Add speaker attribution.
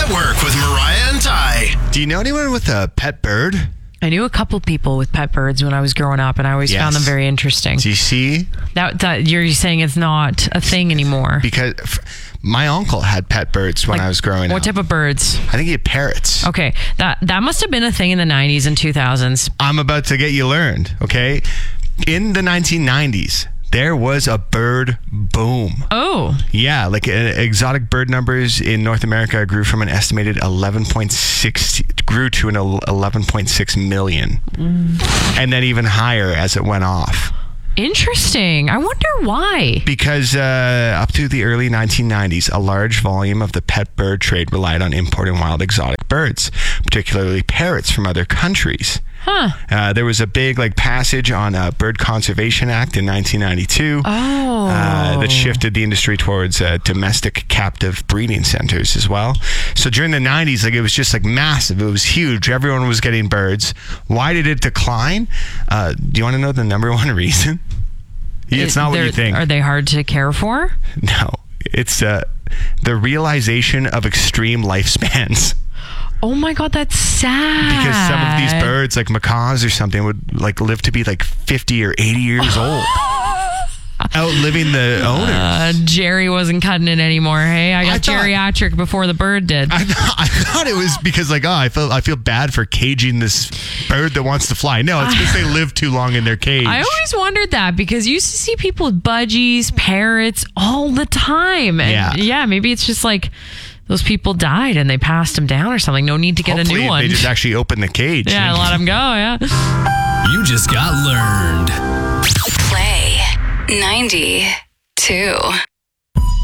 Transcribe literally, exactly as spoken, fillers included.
Speaker 1: Network with Mariah and Ty.
Speaker 2: Do you know anyone with a pet bird?
Speaker 3: I knew a couple people with pet birds when I was growing up, and I always
Speaker 2: Yes.
Speaker 3: found them very interesting.
Speaker 2: Do you see?
Speaker 3: That, that you're saying it's not a thing anymore.
Speaker 2: Because f- my uncle had pet birds when
Speaker 3: Like,
Speaker 2: I was growing
Speaker 3: what
Speaker 2: up.
Speaker 3: type of birds?
Speaker 2: I think he had parrots.
Speaker 3: Okay, that that must have been a thing in the nineties and two thousands.
Speaker 2: I'm about to get you learned, okay? In the nineteen nineties, there was a bird boom.
Speaker 3: Oh,
Speaker 2: Yeah, like uh, exotic bird numbers in North America grew from an estimated eleven point six, grew to an eleven point six million. Mm. And then even higher as it went off.
Speaker 3: interesting. I wonder why.
Speaker 2: Because uh, up to the early nineteen nineties, a large volume of the pet bird trade relied on importing wild exotic birds, particularly parrots from other countries.
Speaker 3: Huh.
Speaker 2: Uh, there was a big like passage on a Bird Conservation Act in nineteen ninety-two
Speaker 3: Oh.
Speaker 2: uh, that shifted the industry towards uh, domestic captive breeding centers as well. So during the nineties, like it was just like massive. It was huge. Everyone was getting birds. Why did it decline? Uh, do you want to know the number one reason? It's not what
Speaker 3: They're-
Speaker 2: you think.
Speaker 3: Are they hard to care for?
Speaker 2: No, it's uh, the realization of extreme lifespans.
Speaker 3: Oh my God, that's sad.
Speaker 2: Because some of these birds, like macaws or something, would like live to be like fifty or eighty years old, outliving the owners.
Speaker 3: Uh, Jerry wasn't cutting it anymore. Hey, I got
Speaker 2: I thought-
Speaker 3: geriatric before the bird did.
Speaker 2: I, th- I thought it was because like, oh, I feel I feel bad for caging this bird that wants to fly. No, it's because they live too long in their cage.
Speaker 3: I always wondered that because you used to see people with budgies, parrots all the time. And
Speaker 2: Yeah.
Speaker 3: yeah, maybe it's just like those people died and they passed them down or something. No need to get
Speaker 2: Hopefully
Speaker 3: a new one.
Speaker 2: They just actually open the cage.
Speaker 3: Yeah, let them go. Yeah.
Speaker 1: You just got learned.
Speaker 4: Play ninety-two.